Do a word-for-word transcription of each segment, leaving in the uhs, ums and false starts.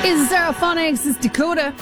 Is Stereophonics, it's Dakota.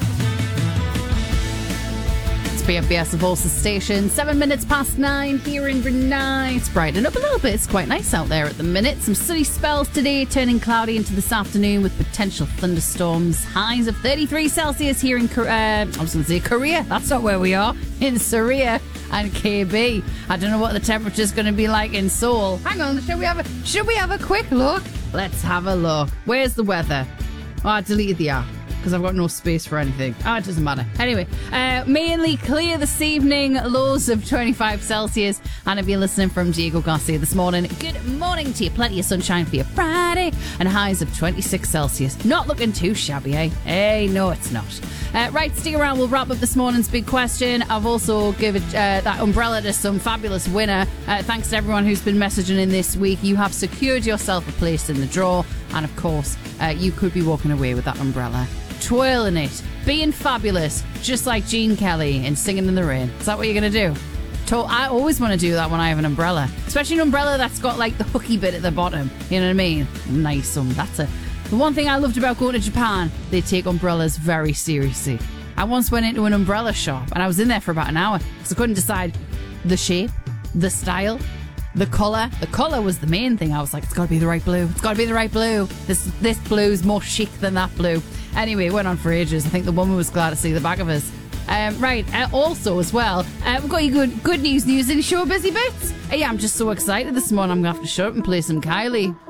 It's B F B S, the Volsa station. Seven minutes past nine here in Brunei. It's brightening up a little bit. It's quite nice out there at the minute. Some sunny spells today, turning cloudy into this afternoon with potential thunderstorms. Highs of thirty-three Celsius here in Korea. Uh, I was going to say Korea. That's not where we are. In Surya and K B. I don't know what the temperature's going to be like in Seoul. Hang on, should we have a should we have a quick look? Let's have a look. Where's the weather? Oh, I deleted the app because I've got no space for anything. Oh, it doesn't matter. Anyway, uh, mainly clear this evening, lows of twenty-five Celsius. And if you're listening from Diego Garcia this morning, good morning to you. Plenty of sunshine for your Friday and highs of twenty-six Celsius. Not looking too shabby, eh? Hey, no, it's not. Uh, right, stick around. We'll wrap up this morning's big question. I've also given uh, that umbrella to some fabulous winner. Uh, thanks to everyone who's been messaging in this week. You have secured yourself a place in the draw. And of course, uh, you could be walking away with that umbrella, twirling it, being fabulous, just like Gene Kelly in Singing in the Rain. Is that what you're going to do? To- I always want to do that when I have an umbrella, especially an umbrella that's got like the hooky bit at the bottom. You know what I mean? Nice one. That's a The one thing I loved about going to Japan, they take umbrellas very seriously. I once went into an umbrella shop and I was in there for about an hour because I couldn't decide the shape, the style, the colour. The colour was the main thing. I was like, it's got to be the right blue. It's got to be the right blue. This this blue's more chic than that blue. Anyway, it went on for ages. I think the woman was glad to see the back of us. Um, right, uh, also as well, uh, we've got you good good news news in show busy bits. Uh, yeah, I'm just so excited this morning. I'm going to have to shut up and play some Kylie.